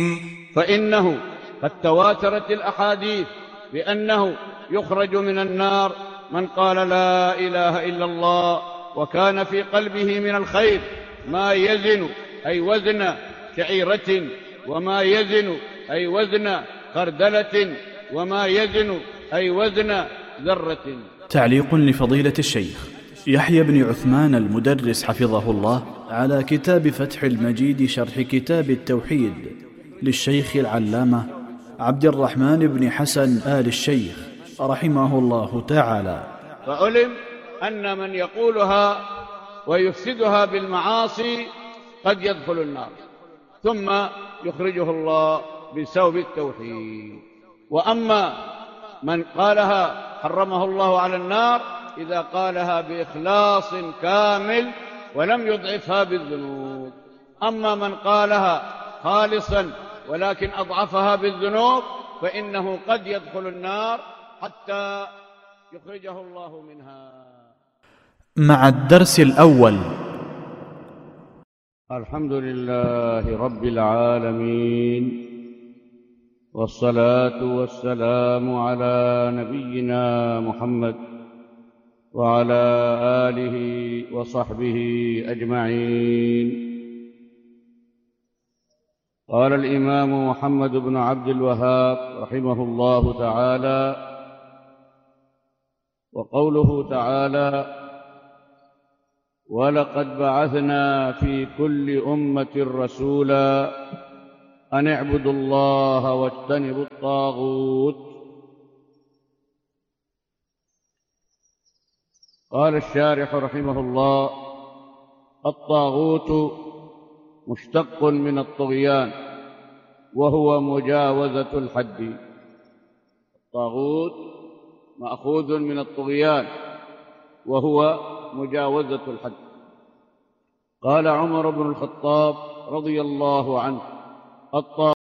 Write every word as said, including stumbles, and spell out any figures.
فإنه قد تواترت الأحاديث بأنه يخرج من النار من قال لا إله إلا الله وكان في قلبه من الخير ما يزن أي وزن شعيرة، وما يزن أي وزن خردلة، وما يزن أي وزن ذرة. تعليق لفضيلة الشيخ يحيى بن عثمان المدرس حفظه الله على كتاب فتح المجيد شرح كتاب التوحيد للشيخ العلامة عبد الرحمن بن حسن آل الشيخ رحمه الله تعالى. فعلم أن من يقولها ويفسدها بالمعاصي قد يدخل النار ثم يخرجه الله بسبب التوحيد. وأما من قالها حرمه الله على النار إذا قالها بإخلاص كامل ولم يضعفها بالذنوب. أما من قالها خالصا ولكن أضعفها بالذنوب فإنه قد يدخل النار حتى يخرجه الله منها. مع الدرس الأول. الحمد لله رب العالمين، والصلاة والسلام على نبينا محمد وعلى آله وصحبه أجمعين. قال الإمام محمد بن عبد الوهاب رحمه الله تعالى: وقوله تعالى: ولقد بعثنا في كل أمة رسولا أن اعبدوا الله واجتنبوا الطاغوت. قال الشارح رحمه الله: الطاغوت مشتق من الطغيان وهو مجاوزة الحد. الطاغوت مأخوذ من الطغيان وهو مجاوزة الحد. قال عمر بن الخطاب رضي الله عنه: الطاغوت